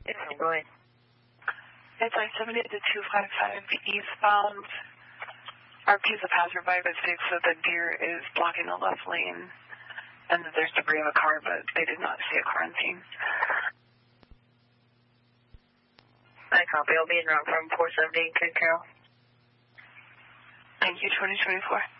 Go ahead. It's I-70 to 255 eastbound. RP's a passerby that states that the deer is blocking the left lane and that there's debris of a car, but they did not see a car on scene. I copy. I'll be en route from 470 Good Carol. Thank you, 2024.